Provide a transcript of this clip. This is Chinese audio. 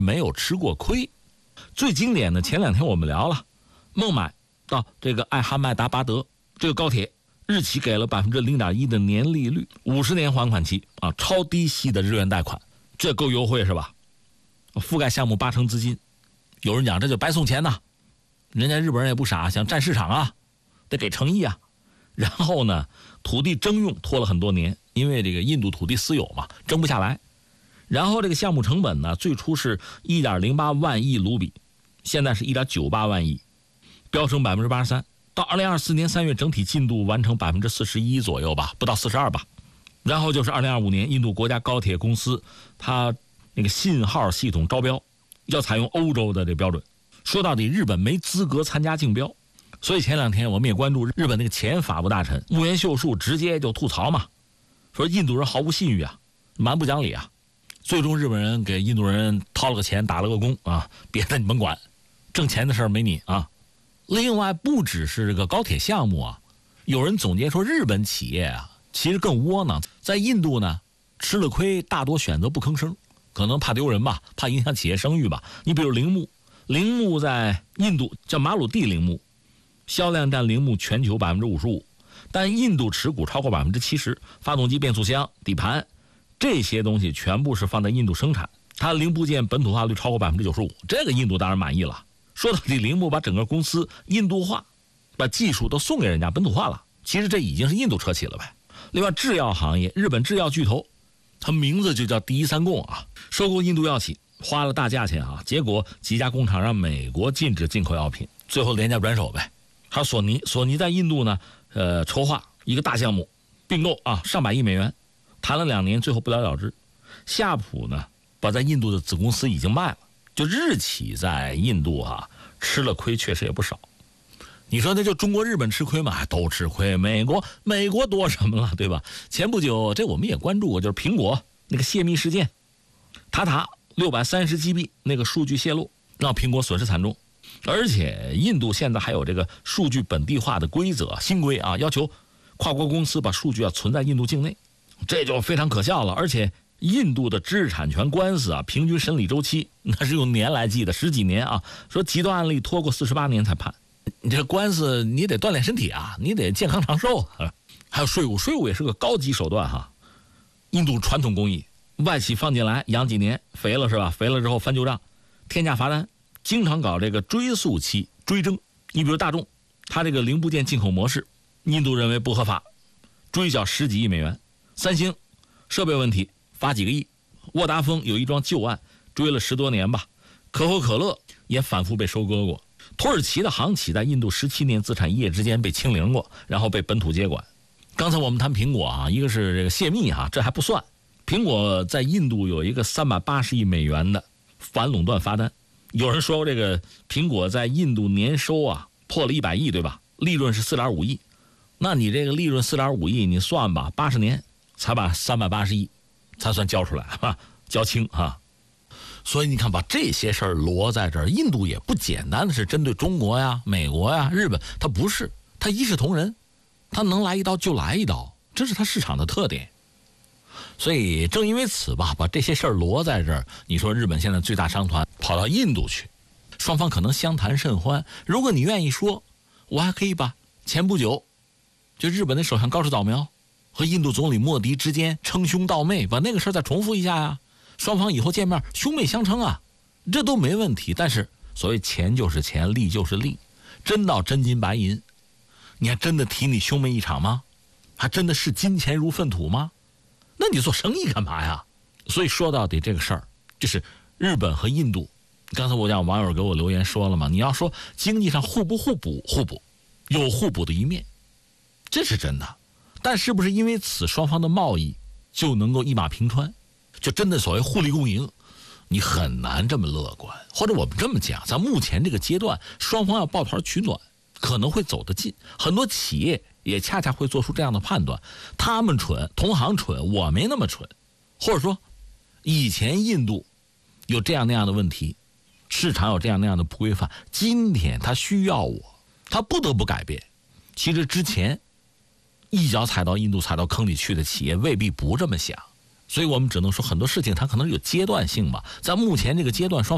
没有吃过亏。最经典的前2天我们聊了，孟买到这个艾哈迈达巴德这个高铁，日企给了 0.1% 的年利率，50年还款期啊，超低息的日元贷款，这够优惠是吧？覆盖项目80%资金，有人讲这就白送钱呐，人家日本人也不傻，想占市场啊，得给诚意啊。然后呢，土地征用拖了很多年，因为这个印度土地私有嘛，征不下来。然后这个项目成本呢，最初是 1.08 万亿卢比，现在是 1.98 万亿，飙升 83%。到2024年3月，整体进度完成 41% 左右吧，不到42%吧。然后就是2025年，印度国家高铁公司它那个信号系统招标要采用欧洲的这标准。说到底，日本没资格参加竞标。所以前2天我们也关注日本那个前法务大臣木原秀树，直接就吐槽嘛，说印度人毫无信誉啊，蛮不讲理啊。最终日本人给印度人掏了个钱，打了个工啊，别的你甭管，挣钱的事儿没你啊。另外不只是这个高铁项目啊，有人总结说日本企业啊其实更窝囊，在印度呢吃了亏，大多选择不吭声，可能怕丢人吧，怕影响企业声誉吧。你比如铃木在印度叫马鲁蒂铃木，销量占铃木全球 55%， 但印度持股超过 70%， 发动机、变速箱、底盘这些东西全部是放在印度生产，它零部件本土化率超过 95%， 这个印度当然满意了。说到底，铃木把整个公司印度化，把技术都送给人家本土化了，其实这已经是印度车企了呗。另外制药行业，日本制药巨头它名字就叫第一三共啊，收购印度药企花了大价钱啊，结果几家工厂让美国禁止进口药品，最后廉价转手呗。还有索尼在印度呢，筹划一个大项目，并购啊，上百亿美元，谈了2年，最后不了了之。夏普呢，把在印度的子公司已经卖了，就日企在印度啊吃了亏，确实也不少。你说那就中国日本吃亏嘛，都吃亏，美国多什么了，对吧？前不久这我们也关注过，就是苹果那个泄密事件，塔630GB 那个数据泄露，让苹果损失惨重。而且印度现在还有这个数据本地化的规则新规啊，要求跨国公司把数据存在印度境内，这就非常可笑了。而且印度的知识产权官司啊，平均审理周期那是用年来计的，10几年啊，说极端案例拖过48年才判。你这官司你得锻炼身体啊，你得健康长寿啊。还有税务也是个高级手段哈。印度传统工艺，外企放进来养几年，肥了是吧？肥了之后翻旧账，天价罚单，经常搞这个追溯期追征。你比如大众，它这个零部件进口模式，印度认为不合法，追缴10几亿美元。三星设备问题罚几个亿。沃达丰有一桩旧案，追了10多年吧。可口可乐也反复被收割过。土耳其的航企在印度17年资产一夜之间被清零过，然后被本土接管。刚才我们谈苹果啊，一个是这个泄密哈，这还不算。苹果在印度有一个380亿美元的反垄断罚单。有人说这个苹果在印度年收啊破了100亿，对吧？利润是4.5亿。那你这个利润4.5亿，你算吧，80年才把380亿才算交出来哈，交清哈。所以你看，把这些事儿摞在这儿，印度也不简单的是针对中国呀、美国呀、日本，它不是，它一视同仁，它能来一刀就来一刀，这是它市场的特点。所以正因为此吧，把这些事儿摞在这儿，你说日本现在最大商团跑到印度去，双方可能相谈甚欢。如果你愿意说，我还可以把前不久就日本的首相高市早苗和印度总理莫迪之间称兄道妹，把那个事儿再重复一下呀。双方以后见面兄妹相称啊，这都没问题。但是所谓钱就是钱，利就是利，真到真金白银，你还真的提你兄妹一场吗？还真的视金钱如粪土吗？那你做生意干嘛呀？所以说到底这个事儿就是日本和印度，刚才我讲网友给我留言说了嘛，你要说经济上互补，有互补的一面，这是真的。但是不是因为此双方的贸易就能够一马平川，就真的所谓互利共赢，你很难这么乐观。或者我们这么讲，在目前这个阶段，双方要抱团取暖，可能会走得近。很多企业也恰恰会做出这样的判断，他们蠢，同行蠢，我没那么蠢。或者说以前印度有这样那样的问题，市场有这样那样的不规范，今天他需要我，他不得不改变。其实之前一脚踩到印度踩到坑里去的企业未必不这么想，所以我们只能说很多事情它可能有阶段性吧。在目前这个阶段，双方